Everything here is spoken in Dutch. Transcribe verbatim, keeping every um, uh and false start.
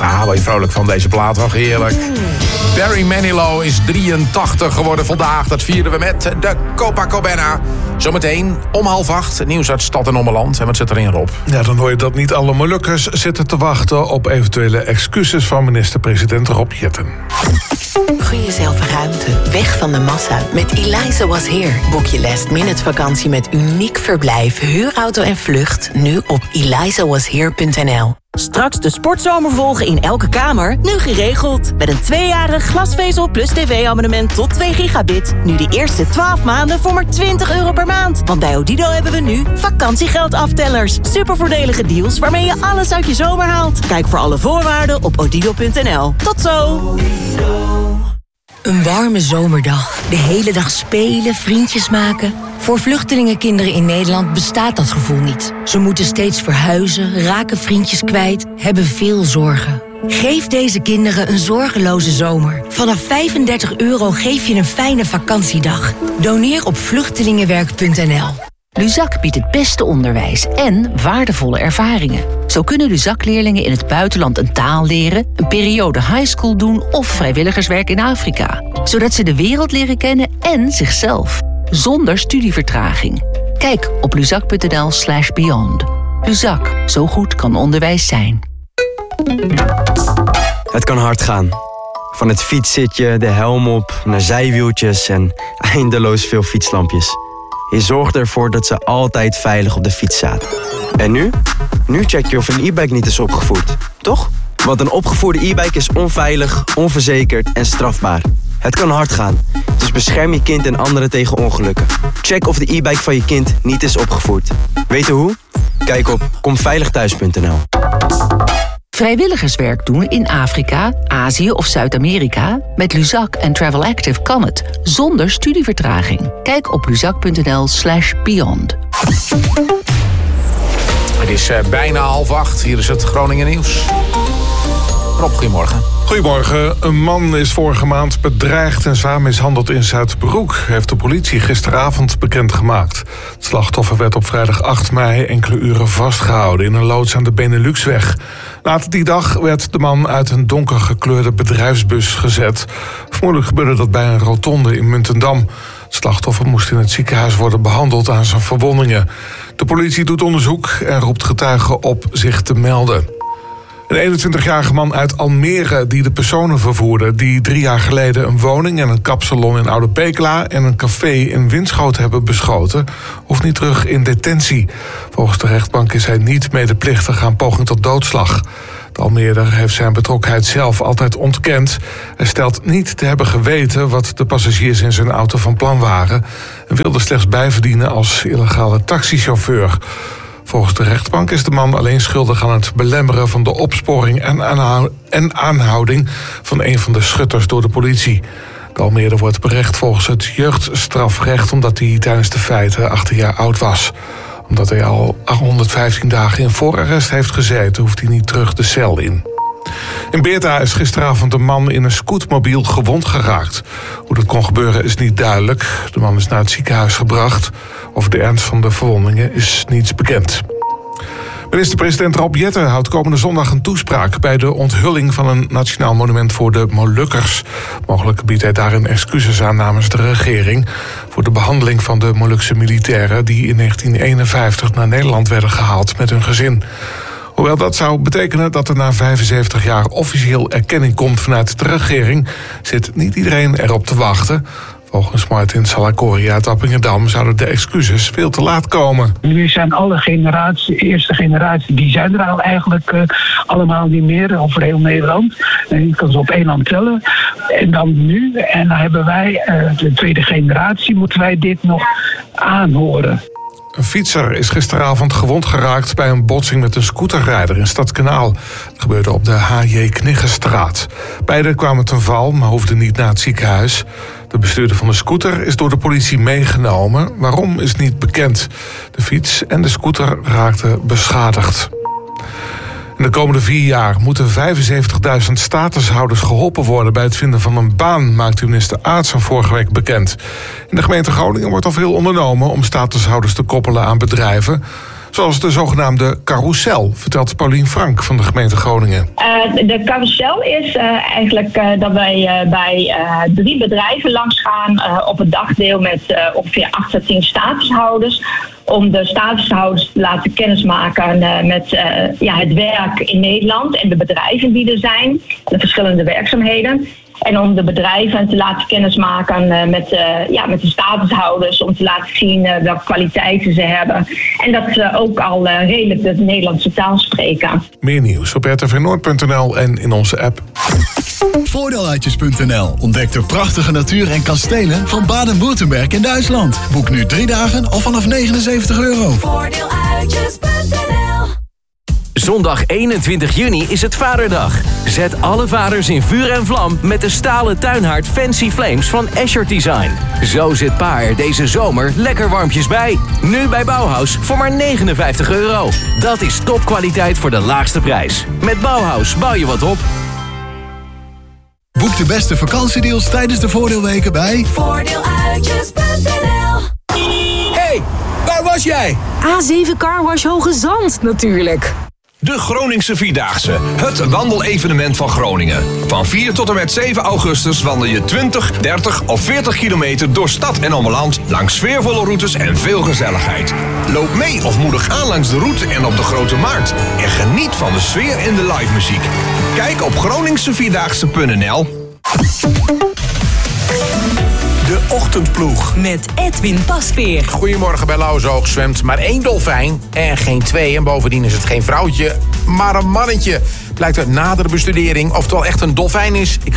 Ah, word je vrolijk van deze plaat, wel heerlijk. Barry Manilow is drieëntachtig geworden vandaag. Dat vieren we met de Copacabana. Zometeen om half acht, nieuws uit Stad en Ommeland. En wat zit erin, Rob? Ja, dan hoor je dat niet alle Molukkers zitten te wachten op eventuele excuses van minister-president Rob Jetten. Gun jezelf ruimte, weg van de massa. Met Eliza Was Here boek je last minute vakantie met uniek verblijf, huurauto en vlucht. Nu op eliza was here punt n l. Straks de sportzomer volgen in elke kamer, nu geregeld. Met een tweejarig glasvezel plus tv-abonnement tot twee gigabit. Nu de eerste twaalf maanden voor maar twintig euro per maand. Want bij Odido hebben we nu vakantiegeldaftellers. Supervoordelige deals waarmee je alles uit je zomer haalt. Kijk voor alle voorwaarden op odido punt n l. Tot zo! Een warme zomerdag. De hele dag spelen, vriendjes maken. Voor vluchtelingenkinderen in Nederland bestaat dat gevoel niet. Ze moeten steeds verhuizen, raken vriendjes kwijt, hebben veel zorgen. Geef deze kinderen een zorgeloze zomer. Vanaf vijfendertig euro geef je een fijne vakantiedag. Doneer op vluchtelingenwerk punt n l. Luzak biedt het beste onderwijs en waardevolle ervaringen. Zo kunnen Luzak-leerlingen in het buitenland een taal leren, een periode highschool doen of vrijwilligerswerk in Afrika. Zodat ze de wereld leren kennen en zichzelf. Zonder studievertraging. Kijk op luzak punt n l slash beyond. Luzak, zo goed kan onderwijs zijn. Het kan hard gaan. Van het fietszitje, de helm op, naar zijwieltjes en eindeloos veel fietslampjes. Je zorgt ervoor dat ze altijd veilig op de fiets zaten. En nu? Nu check je of een e-bike niet is opgevoerd, toch? Want een opgevoerde e-bike is onveilig, onverzekerd en strafbaar. Het kan hard gaan, dus bescherm je kind en anderen tegen ongelukken. Check of de e-bike van je kind niet is opgevoerd. Weten hoe? Kijk op kom veilig thuis punt n l. Vrijwilligerswerk doen in Afrika, Azië of Zuid-Amerika? Met Luzak en Travel Active kan het, zonder studievertraging. Kijk op luzak punt n l slash beyond. Het is uh, bijna half acht. Hier is het Groningen Nieuws. Rob, goedemorgen. Goedemorgen. Een man is vorige maand bedreigd en zwaar mishandeld in Zuidbroek, heeft de politie gisteravond bekendgemaakt. Het slachtoffer werd op vrijdag acht mei enkele uren vastgehouden in een loods aan de Beneluxweg. Later die dag werd de man uit een donker gekleurde bedrijfsbus gezet. Vermoedelijk gebeurde dat bij een rotonde in Muntendam. Het slachtoffer moest in het ziekenhuis worden behandeld aan zijn verwondingen. De politie doet onderzoek en roept getuigen op zich te melden. Een eenentwintigjarige man uit Almere die de personen vervoerde, die drie jaar geleden een woning en een kapsalon in Oude Pekela en een café in Winschoten hebben beschoten, hoeft niet terug in detentie. Volgens de rechtbank is hij niet medeplichtig aan poging tot doodslag. De Almeerder heeft zijn betrokkenheid zelf altijd ontkend. Hij stelt niet te hebben geweten wat de passagiers in zijn auto van plan waren en wilde slechts bijverdienen als illegale taxichauffeur. Volgens de rechtbank is de man alleen schuldig aan het belemmeren van de opsporing en, aanhou- en aanhouding van een van de schutters door de politie. De Almeerder wordt berecht volgens het jeugdstrafrecht omdat hij tijdens de feiten achttien jaar oud was. Omdat hij al honderdvijftien dagen in voorarrest heeft gezeten, hoeft hij niet terug de cel in. In Beerta is gisteravond een man in een scootmobiel gewond geraakt. Hoe dat kon gebeuren is niet duidelijk. De man is naar het ziekenhuis gebracht. Over de ernst van de verwondingen is niets bekend. Minister-president Rob Jetten houdt komende zondag een toespraak bij de onthulling van een nationaal monument voor de Molukkers. Mogelijk biedt hij daarin excuses aan namens de regering voor de behandeling van de Molukse militairen die in negentien eenenvijftig naar Nederland werden gehaald met hun gezin. Hoewel dat zou betekenen dat er na vijfenzeventig jaar officieel erkenning komt vanuit de regering, zit niet iedereen erop te wachten. Volgens Martin Salakoria uit Appingedam zouden de excuses veel te laat komen. Nu zijn alle generaties, eerste generatie, die zijn er al eigenlijk uh, allemaal niet meer over heel Nederland. En je kan ze op één hand tellen. En dan nu, en dan hebben wij, uh, de tweede generatie, moeten wij dit nog aanhoren. Een fietser is gisteravond gewond geraakt bij een botsing met een scooterrijder in Stadskanaal. Dat gebeurde op de H J Kniggenstraat. Beiden kwamen ten val, maar hoefden niet naar het ziekenhuis. De bestuurder van de scooter is door de politie meegenomen. Waarom is niet bekend. De fiets en de scooter raakten beschadigd. In de komende vier jaar moeten vijfenzeventigduizend statushouders geholpen worden bij het vinden van een baan, maakte minister Aartsen vorige week bekend. In de gemeente Groningen wordt al veel ondernomen om statushouders te koppelen aan bedrijven. zoals de zogenaamde carousel, vertelt Paulien Frank van de gemeente Groningen. Uh, de carousel is uh, eigenlijk uh, dat wij uh, bij uh, drie bedrijven langsgaan uh, op het dagdeel met uh, ongeveer acht à tien statushouders. Om de statushouders te laten kennismaken uh, met uh, ja, het werk in Nederland en de bedrijven die er zijn, de verschillende werkzaamheden. En om de bedrijven te laten kennismaken uh, met, uh, ja, met de statushouders, om te laten zien uh, welke kwaliteiten ze hebben. En dat ze ook al uh, redelijk de Nederlandse taal spreken. Meer nieuws op r t v noord punt n l en in onze app. Voordeeluitjes punt n l ontdekt de prachtige natuur en kastelen van Baden-Württemberg in Duitsland. Boek nu drie dagen al vanaf negenenzeventig euro. Voordeeluitjes punt n l. Zondag eenentwintig juni is het Vaderdag. Zet alle vaders in vuur en vlam met de stalen tuinhaard Fancy Flames van Escher Design. Zo zit pa er deze zomer lekker warmpjes bij. Nu bij Bauhaus voor maar negenenvijftig euro. Dat is topkwaliteit voor de laagste prijs. Met Bauhaus bouw je wat op. Boek de beste vakantiedeals tijdens de voordeelweken bij Voordeeluitjes punt n l. Hey, waar was jij? A zeven Carwash Hoge Zand, natuurlijk. De Groningse Vierdaagse, het wandelevenement van Groningen. Van vier tot en met zeven augustus wandel je twintig, dertig of veertig kilometer door stad en omland langs sfeervolle routes en veel gezelligheid. Loop mee of moedig aan langs de route en op de Grote Markt. En geniet van de sfeer en de live muziek. Kijk op groningse vierdaagse punt n l. De Ochtendploeg. Met Edwin Pasveer. Goedemorgen, bij Lauwersoog zwemt maar één dolfijn en geen twee. En bovendien is het geen vrouwtje, maar een mannetje. Blijkt uit nadere bestudering of het wel echt een dolfijn is. Ik